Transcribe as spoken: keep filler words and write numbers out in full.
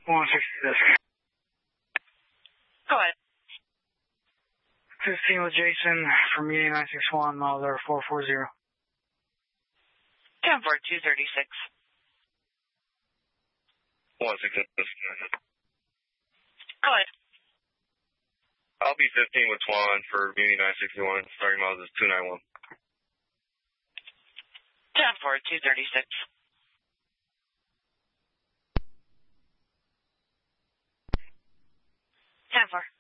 one sixty this. Go ahead. fifteen with Jason from Union nine six one, miles over four four zero. ten four two thirty-six. one sixty this. Go ahead. I'll be fifteen with Twan for Union nine sixty-one. Starting miles is two ninety-one. ten four two thirty-six. ten four.